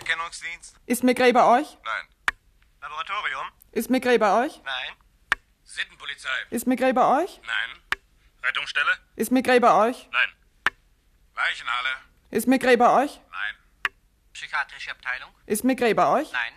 Erkennungsdienst? Ist Maigret bei euch? Nein. Laboratorium? Ist Maigret bei euch? Nein. Sittenpolizei? Ist Maigret bei euch? Nein. Rettungsstelle? Ist Maigret bei euch? Nein. Leichenhalle? Ist Maigret bei euch? Nein. Psychiatrische Abteilung? Ist Maigret bei euch? Nein.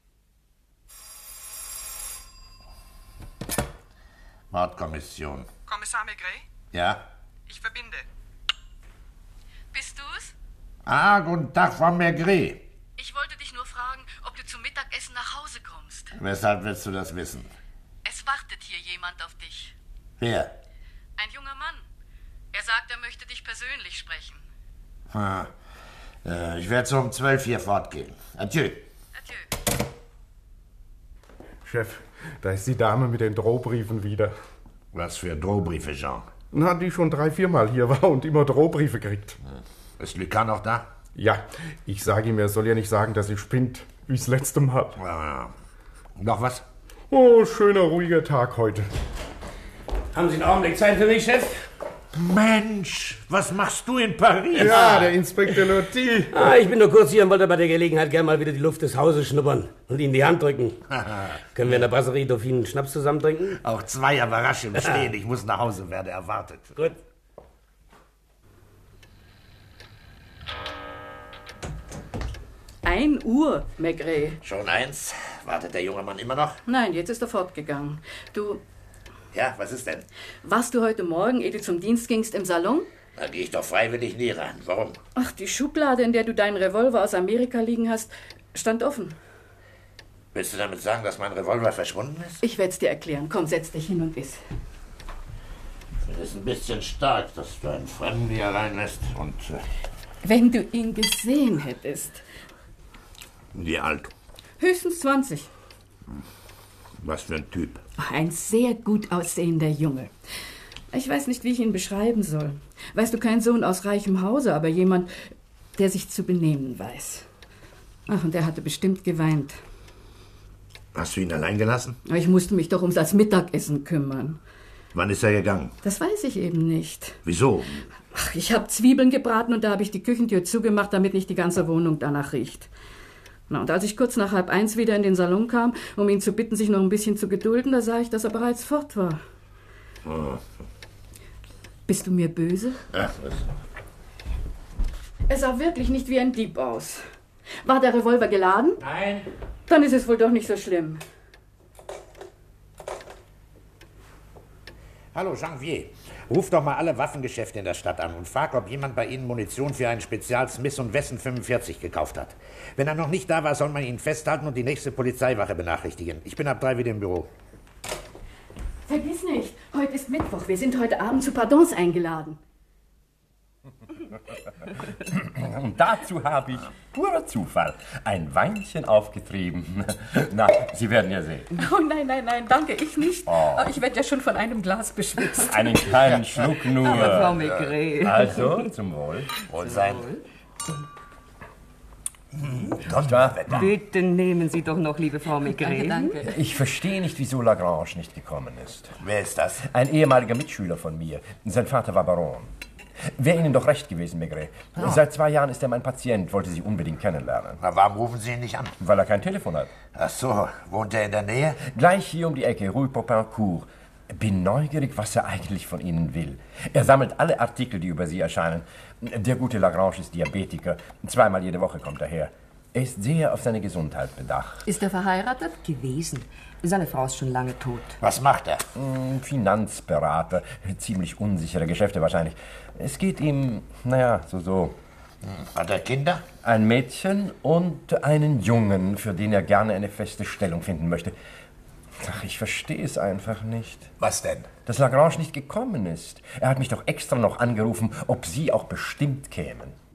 Mordkommission. Kommissar Maigret? Ja? Ich verbinde. Bist du's? Ah, guten Tag, Frau Maigret. Ich wollte dich nur fragen, ob du zum Mittagessen nach Hause kommst. Weshalb willst du das wissen? Es wartet hier jemand auf dich. Wer? Ein junger Mann. Er sagt, er möchte dich persönlich sprechen. Ich werde so um 12 hier fortgehen. Adieu. Adieu. Chef, da ist die Dame mit den Drohbriefen wieder. Was für Drohbriefe, Jean? Na, die schon 3-4 Mal hier war und immer Drohbriefe kriegt. Ist Lucas noch da? Ja, ich sage ihm, er soll ja nicht sagen, dass sie spinnt, wie das letzte Mal. Ja. Noch was? Oh, schöner, ruhiger Tag heute. Haben Sie einen Augenblick Zeit für mich, Chef? Mensch, was machst du in Paris? Ja, der Inspektor Loti. Ich bin nur kurz hier und wollte bei der Gelegenheit gerne mal wieder die Luft des Hauses schnuppern und Ihnen die Hand drücken. Können wir in der Brasserie Dauphine einen Schnaps zusammen trinken? Auch zwei überraschend stehen. Ich muss nach Hause, werde erwartet. Gut. Uhr, Maigret. Schon 1? Wartet der junge Mann immer noch? Nein, jetzt ist er fortgegangen. Du, Ja, was ist denn? warst du heute Morgen, ehe du zum Dienst gingst, im Salon? Da gehe ich doch freiwillig nie rein. Warum? Ach, die Schublade, in der du deinen Revolver aus Amerika liegen hast, stand offen. Willst du damit sagen, dass mein Revolver verschwunden ist? Ich werde es dir erklären. Komm, setz dich hin und iss. Das ist ein bisschen stark, dass du einen Fremden hier reinlässt. Und Wenn du ihn gesehen hättest. wie alt? Höchstens 20. Was für ein Typ? Ein sehr gut aussehender Junge. Ich weiß nicht, wie ich ihn beschreiben soll. Weißt du, kein Sohn aus reichem Hause, aber jemand, der sich zu benehmen weiß. Ach, und er hatte bestimmt geweint. Hast du ihn allein gelassen? Aber ich musste mich doch ums das Mittagessen kümmern. Wann ist er gegangen? Das weiß ich eben nicht. Wieso? Ach, ich habe Zwiebeln gebraten und da habe ich die Küchentür zugemacht, damit nicht die ganze Wohnung danach riecht. Na, und als ich kurz nach 12:30 wieder in den Salon kam, um ihn zu bitten, sich noch ein bisschen zu gedulden, da sah ich, dass er bereits fort war. Oh. Bist du mir böse? Ach, Er sah wirklich nicht wie ein Dieb aus. War der Revolver geladen? Nein. Dann ist es wohl doch nicht so schlimm. Hallo, Janvier. Ruf doch mal alle Waffengeschäfte in der Stadt an und frag, ob jemand bei Ihnen Munition für einen Spezial Smith & Wesson 45 gekauft hat. Wenn er noch nicht da war, soll man ihn festhalten und die nächste Polizeiwache benachrichtigen. Ich bin ab 3 wieder im Büro. Vergiss nicht, heute ist Mittwoch. Wir sind heute Abend zu Pardons eingeladen. Und dazu habe ich, purer Zufall, ein Weinchen aufgetrieben. Na, Sie werden ja sehen. Oh nein, nein, nein, danke, ich nicht. Aber ich werde ja schon von einem Glas beschwipst. Einen kleinen Schluck nur. Aber Frau Maigret. Also, zum Wohl. Wohlsein. Bitte nehmen Sie doch noch, liebe Frau Maigret. Danke. Ich verstehe nicht, wieso Lagrange nicht gekommen ist. Wer ist das? Ein ehemaliger Mitschüler von mir. Sein Vater war Baron. Wäre Ihnen doch recht gewesen, Maigret. Seit 2 Jahren ist er mein Patient, wollte Sie unbedingt kennenlernen. Na, warum rufen Sie ihn nicht an? Weil er kein Telefon hat. Ach so, wohnt er in der Nähe? Gleich hier um die Ecke, Rue Popincourt. Bin neugierig, was er eigentlich von Ihnen will. Er sammelt alle Artikel, die über Sie erscheinen. Der gute Lagrange ist Diabetiker. 2-mal jede Woche kommt er her. Er ist sehr auf seine Gesundheit bedacht. Ist er verheiratet? Gewesen. Seine Frau ist schon lange tot. Was macht er? Finanzberater. Ziemlich unsichere Geschäfte wahrscheinlich. Es geht ihm, naja, so. Hat er Kinder? Ein Mädchen und einen Jungen, für den er gerne eine feste Stellung finden möchte. Ach, ich verstehe es einfach nicht. Was denn? Dass Lagrange nicht gekommen ist. Er hat mich doch extra noch angerufen, ob Sie auch bestimmt kämen.